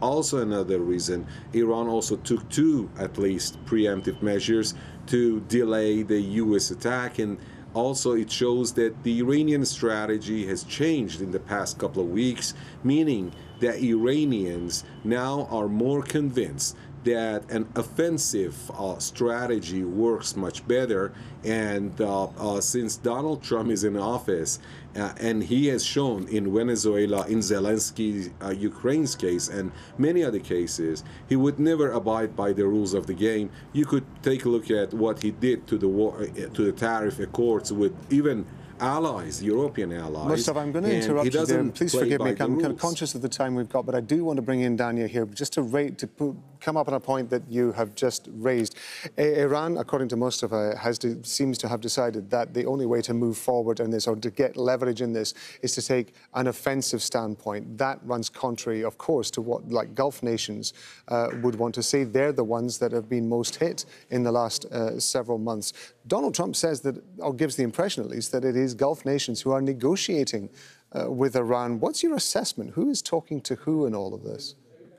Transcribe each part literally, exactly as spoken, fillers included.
also another reason. Iran also took two, at least, preemptive measures to delay the U S attack, and also it shows that the Iranian strategy has changed in the past couple of weeks, meaning that Iranians now are more convinced that an offensive uh, strategy works much better. And uh, uh, since Donald Trump is in office, uh, and he has shown in Venezuela, in Zelensky, uh, Ukraine's case, and many other cases, he would never abide by the rules of the game. You could take a look at what he did to the war, uh, to the tariff accords with even allies, European allies. Mustafa, I'm going to interrupt you there. Please forgive me. I'm kind of conscious of the time we've got, but I do want to bring in Dania here just to rate, to put, come up on a point that you have just raised. Iran, according to Mustafa, has to, seems to have decided that the only way to move forward in this, or to get leverage in this, is to take an offensive standpoint. That runs contrary, of course, to what like Gulf nations uh, would want to see. They're the ones that have been most hit in the last uh, several months. Donald Trump says that, or gives the impression at least, that it is Gulf nations who are negotiating uh, with Iran. What's your assessment? Who is talking to who in all of this?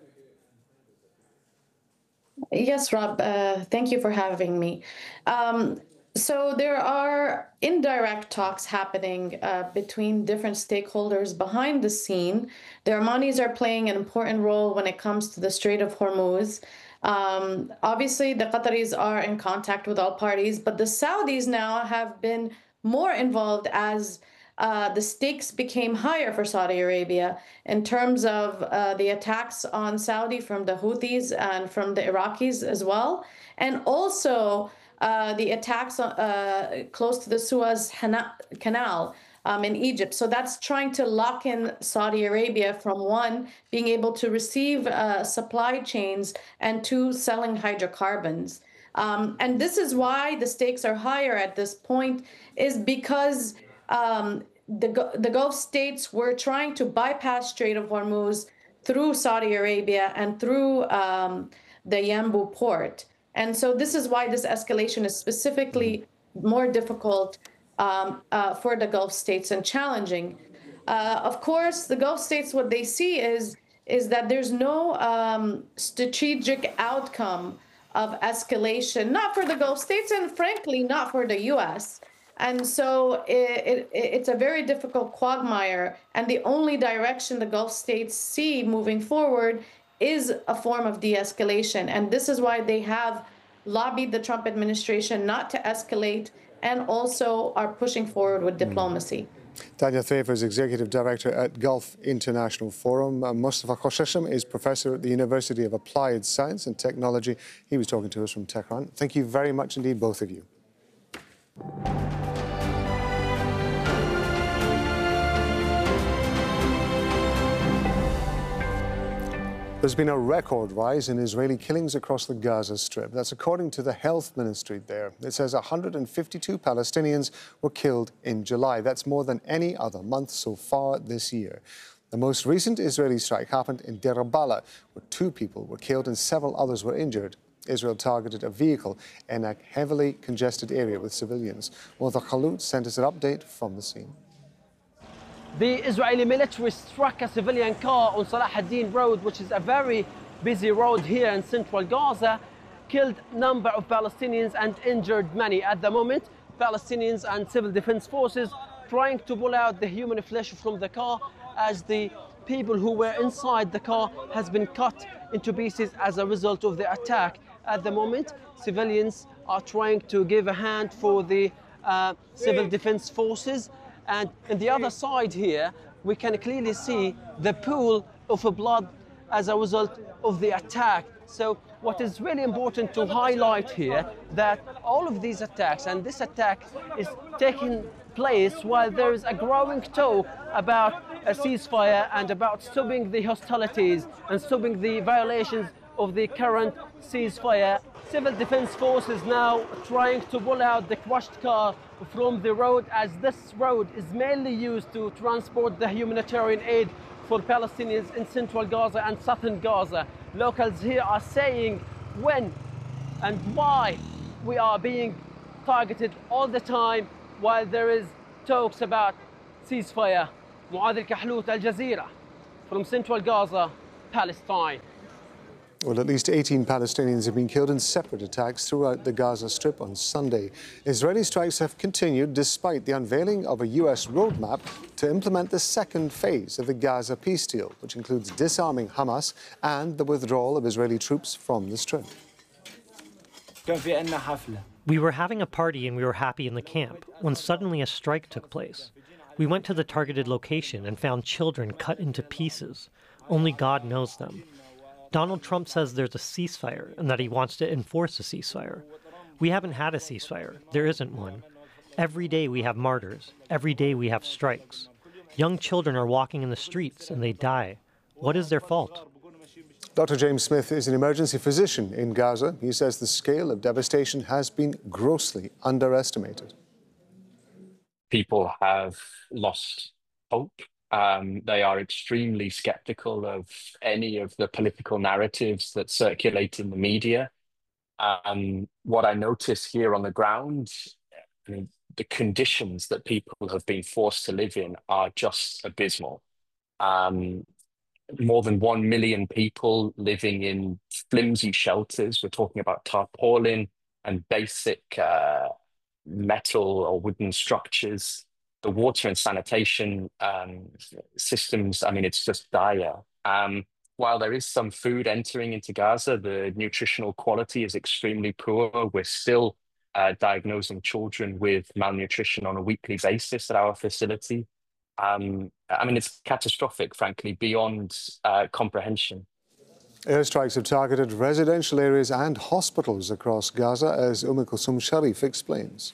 Yes, Rob, uh, thank you for having me. Um, so there are indirect talks happening uh, between different stakeholders behind the scene. The Iranians are playing an important role when it comes to the Strait of Hormuz. Um, obviously, the Qataris are in contact with all parties, but the Saudis now have been more involved as uh, the stakes became higher for Saudi Arabia in terms of uh, the attacks on Saudi from the Houthis and from the Iraqis as well, and also uh, the attacks uh, close to the Suez Canal um, in Egypt. So that's trying to lock in Saudi Arabia from, one, being able to receive uh, supply chains, and two, selling hydrocarbons. Um, and this is why the stakes are higher at this point, is because um, the, the Gulf states were trying to bypass Strait of Hormuz through Saudi Arabia and through um, the Yanbu port. And so this is why this escalation is specifically more difficult um, uh, for the Gulf states and challenging. Uh, of course, the Gulf states, what they see is, is that there's no um, strategic outcome of escalation, not for the Gulf states, and frankly, not for the U S. And so it, it, it's a very difficult quagmire, and the only direction the Gulf states see moving forward is a form of de-escalation. And this is why they have lobbied the Trump administration not to escalate, and also are pushing forward with diplomacy. Dania Threfa is Executive Director at Gulf International Forum. Uh, Mustafa Khosheshem is Professor at the University of Applied Science and Technology. He was talking to us from Tehran. Thank you very much indeed, both of you. There's been a record rise in Israeli killings across the Gaza Strip. That's according to the health ministry there. It says one hundred fifty-two Palestinians were killed in July. That's more than any other month so far this year. The most recent Israeli strike happened in Deir al-Balah, where two people were killed and several others were injured. Israel targeted a vehicle in a heavily congested area with civilians. Walter Khalud sent us an update from the scene. The Israeli military struck a civilian car on Salah ad-Din Road, which is a very busy road here in central Gaza, killed a number of Palestinians and injured many. At the moment, Palestinians and civil defense forces trying to pull out the human flesh from the car, as the people who were inside the car has been cut into pieces as a result of the attack. At the moment, civilians are trying to give a hand for the uh, civil defense forces. And on the other side here, we can clearly see the pool of blood as a result of the attack. So what is really important to highlight here, that all of these attacks, and this attack is taking place while there is a growing talk about a ceasefire and about stopping the hostilities and stopping the violations of the current ceasefire. Civil defense forces now trying to pull out the crushed car from the road, as this road is mainly used to transport the humanitarian aid for Palestinians in central Gaza and southern Gaza. Locals here are saying when and why we are being targeted all the time while there is talks about ceasefire. Muad Al-Kahlout, Al Jazeera, from central Gaza, Palestine. Well, at least eighteen Palestinians have been killed in separate attacks throughout the Gaza Strip on Sunday. Israeli strikes have continued despite the unveiling of a U S roadmap to implement the second phase of the Gaza peace deal, which includes disarming Hamas and the withdrawal of Israeli troops from the Strip. We were having a party and we were happy in the camp when suddenly a strike took place. We went to the targeted location and found children cut into pieces. Only God knows them. Donald Trump says there's a ceasefire and that he wants to enforce a ceasefire. We haven't had a ceasefire. There isn't one. Every day we have martyrs. Every day we have strikes. Young children are walking in the streets and they die. What is their fault? Doctor James Smith is an emergency physician in Gaza. He says the scale of devastation has been grossly underestimated. People have lost hope. Um, they are extremely skeptical of any of the political narratives that circulate in the media. Um, what I notice here on the ground, I mean, the conditions that people have been forced to live in are just abysmal. Um, more than one million people living in flimsy shelters. We're talking about tarpaulin and basic uh, metal or wooden structures. The water and sanitation um, systems, I mean, it's just dire. Um, while there is some food entering into Gaza, the nutritional quality is extremely poor. We're still uh, diagnosing children with malnutrition on a weekly basis at our facility. Um, I mean, it's catastrophic, frankly, beyond uh, comprehension. Airstrikes have targeted residential areas and hospitals across Gaza, as Umm Kulthum Sharif explains.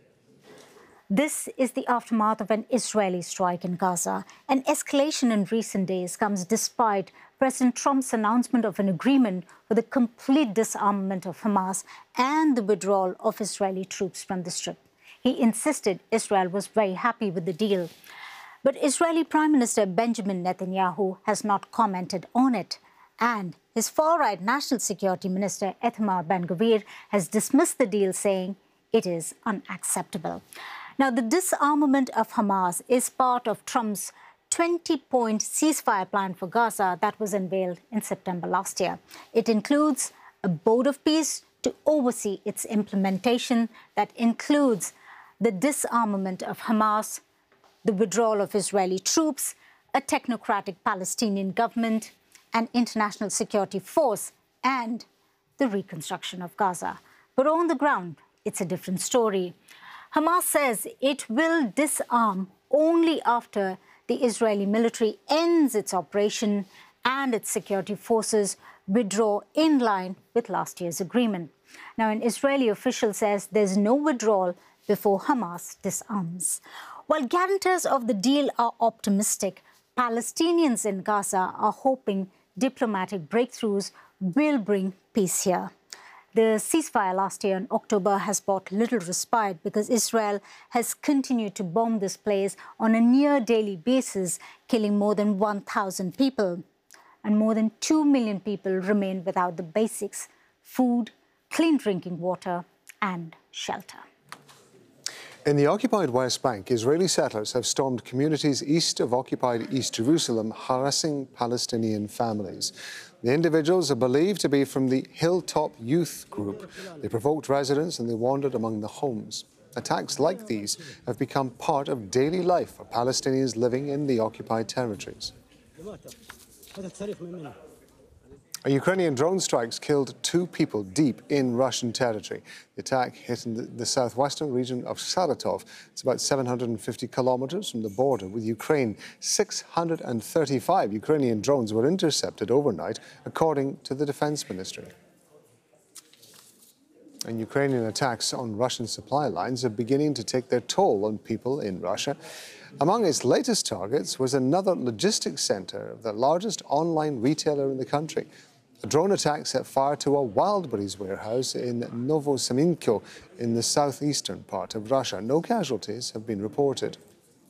This is the aftermath of an Israeli strike in Gaza. An escalation in recent days comes despite President Trump's announcement of an agreement for the complete disarmament of Hamas and the withdrawal of Israeli troops from the Strip. He insisted Israel was very happy with the deal. But Israeli Prime Minister Benjamin Netanyahu has not commented on it. And his far-right National Security Minister Itamar Ben-Gvir has dismissed the deal, saying it is unacceptable. Now, the disarmament of Hamas is part of Trump's twenty-point ceasefire plan for Gaza that was unveiled in September last year. It includes a board of peace to oversee its implementation that includes the disarmament of Hamas, the withdrawal of Israeli troops, a technocratic Palestinian government, an international security force, and the reconstruction of Gaza. But on the ground, it's a different story. Hamas says it will disarm only after the Israeli military ends its operation and its security forces withdraw in line with last year's agreement. Now, an Israeli official says there's no withdrawal before Hamas disarms. While guarantors of the deal are optimistic, Palestinians in Gaza are hoping diplomatic breakthroughs will bring peace here. The ceasefire last year in October has brought little respite because Israel has continued to bomb this place on a near daily basis, killing more than one thousand people. And more than two million people remain without the basics: food, clean drinking water, and shelter. In the occupied West Bank, Israeli settlers have stormed communities east of occupied East Jerusalem, harassing Palestinian families. The individuals are believed to be from the Hilltop Youth Group. They provoked residents and they wandered among the homes. Attacks like these have become part of daily life for Palestinians living in the occupied territories. A Ukrainian drone strikes killed two people deep in Russian territory. The attack hit in the, the southwestern region of Saratov. It's about seven hundred fifty kilometers from the border with Ukraine. six hundred thirty-five Ukrainian drones were intercepted overnight, according to the Defense Ministry. And Ukrainian attacks on Russian supply lines are beginning to take their toll on people in Russia. Among its latest targets was another logistics center of the largest online retailer in the country. A drone attack set fire to a Wildberries warehouse in Novoseminko in the southeastern part of Russia. No casualties have been reported.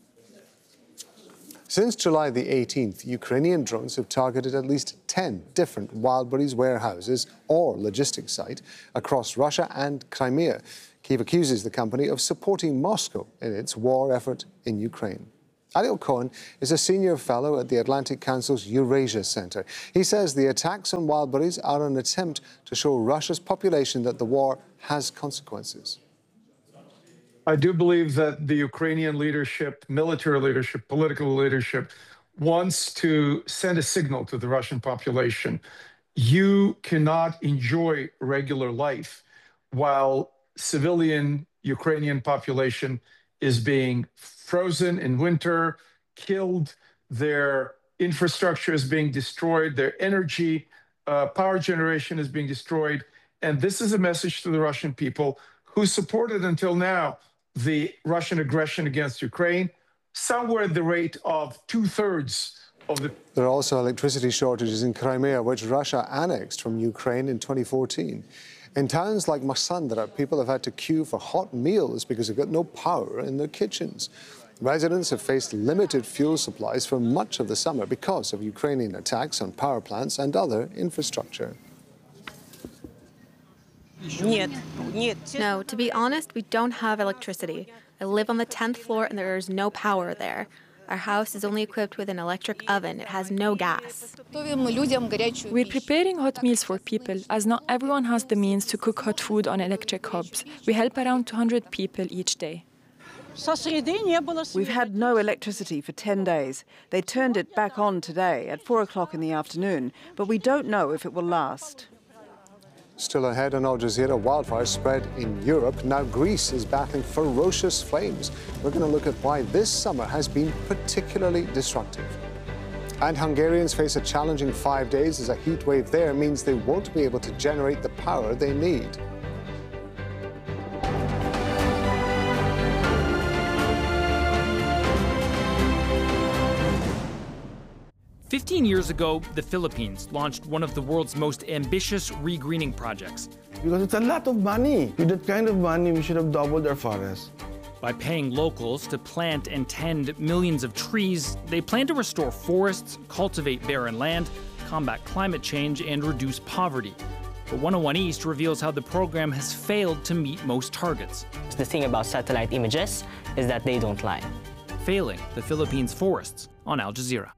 Since July the eighteenth, Ukrainian drones have targeted at least ten different Wildberries warehouses or logistics sites across Russia and Crimea. Kyiv accuses the company of supporting Moscow in its war effort in Ukraine. Ariel Cohen is a senior fellow at the Atlantic Council's Eurasia Center. He says the attacks on wild berries are an attempt to show Russia's population that the war has consequences. I do believe that the Ukrainian leadership, military leadership, political leadership, wants to send a signal to the Russian population. You cannot enjoy regular life while civilian Ukrainian population is being frozen in winter, killed, their infrastructure is being destroyed, their energy, uh, power generation is being destroyed. And this is a message to the Russian people who supported until now the Russian aggression against Ukraine, somewhere at the rate of two-thirds of the... There are also electricity shortages in Crimea, which Russia annexed from Ukraine in twenty fourteen. In towns like Massandra, people have had to queue for hot meals because they've got no power in their kitchens. Residents have faced limited fuel supplies for much of the summer because of Ukrainian attacks on power plants and other infrastructure. No, to be honest, we don't have electricity. I live on the tenth floor and there is no power there. Our house is only equipped with an electric oven. It has no gas. We're preparing hot meals for people, as not everyone has the means to cook hot food on electric hobs. We help around two hundred people each day. We've had no electricity for ten days. They turned it back on today at four o'clock in the afternoon, but we don't know if it will last. Still ahead on Al Jazeera, wildfires spread in Europe. Now Greece is battling ferocious flames. We're going to look at why this summer has been particularly destructive. And Hungarians face a challenging five days as a heat wave there means they won't be able to generate the power they need. Fifteen years ago, the Philippines launched one of the world's most ambitious regreening projects. Because it's a lot of money. With that kind of money, we should have doubled our forests. By paying locals to plant and tend millions of trees, they plan to restore forests, cultivate barren land, combat climate change, and reduce poverty. But one oh one East reveals how the program has failed to meet most targets. The thing about satellite images is that they don't lie. Failing the Philippines' forests on Al Jazeera.